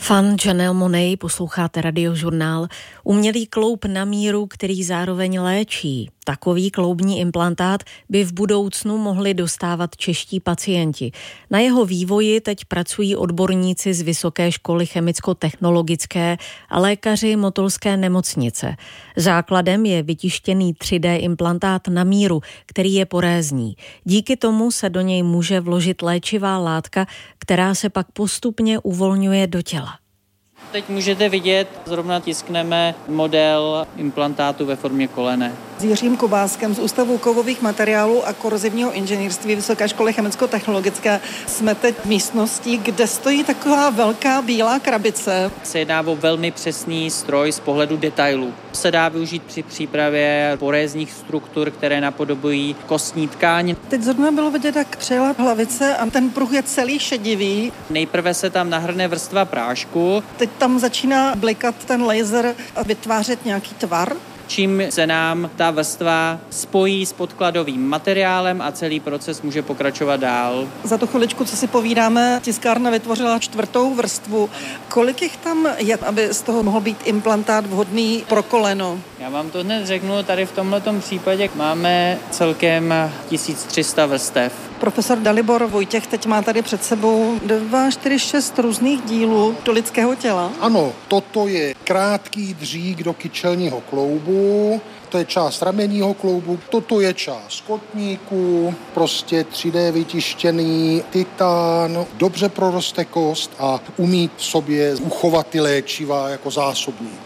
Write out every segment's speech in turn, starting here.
Fan Janelle Monáe, posloucháte Radiožurnál. Umělý kloub na míru, který zároveň léčí. Takový kloubní implantát by v budoucnu mohli dostávat čeští pacienti. Na jeho vývoji teď pracují odborníci z Vysoké školy chemicko-technologické a lékaři Motolské nemocnice. Základem je vytištěný 3D implantát na míru, který je porézní. Díky tomu se do něj může vložit léčivá látka, která se pak postupně uvolňuje do těla. Teď můžete vidět, zrovna tiskneme model implantátu ve formě kolene. S Jiřím Kubáskem z Ústavu kovových materiálů a korozivního inženýrství Vysoké školy chemicko-technologické jsme teď v místnosti, kde stojí taková velká bílá krabice. Se jedná o velmi přesný stroj z pohledu detailů. Se dá využít při přípravě porézních struktur, které napodobují kostní tkáň. Teď zrovna bylo vidět, jak přijela hlavice a ten pruh je celý šedivý. Nejprve se tam nahrne vrstva prášku. Teď tam začíná blikat ten laser a vytvářet nějaký tvar. Čím se nám ta vrstva spojí s podkladovým materiálem a celý proces může pokračovat dál. Za tu chviličku, co si povídáme, tiskárna vytvořila 4. vrstvu. Kolik jich tam je, aby z toho mohl být implantát vhodný pro koleno? Já vám to hned řeknu, tady v tomhletom případě máme celkem 1300 vrstev. Profesor Dalibor Vojtěch teď má tady před sebou 2, 4, 6 různých dílů do lidského těla. Ano, toto je krátký dřík do kyčelního kloubu, to je část ramenního kloubu, toto je část kotníku, prostě 3D vytištěný titán, dobře proroste kost a umí v sobě uchovat ty léčiva jako zásobník.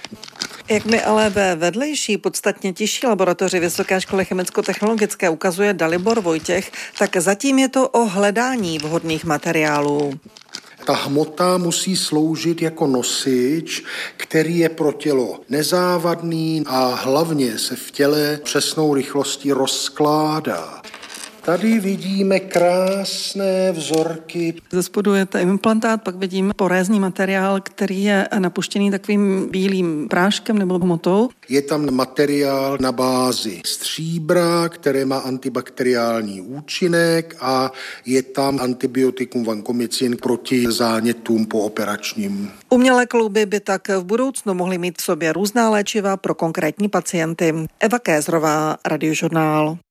Jak mi ale ve vedlejší, podstatně tižší laboratoři Vysoké školy chemicko-technologické ukazuje Dalibor Vojtěch, tak zatím je to o hledání vhodných materiálů. Ta hmota musí sloužit jako nosič, který je pro tělo nezávadný a hlavně se v těle přesnou rychlostí rozkládá. Tady vidíme krásné vzorky. Ze spodu je ten implantát, pak vidíme porézní materiál, který je napuštěný takovým bílým práškem nebo hmotou. Je tam materiál na bázi stříbra, které má antibakteriální účinek a je tam antibiotikum vancomycin proti zánětům pooperačním. Umělé klouby by tak v budoucnu mohly mít v sobě různá léčiva pro konkrétní pacienty. Eva Kézrová, Radiožurnál.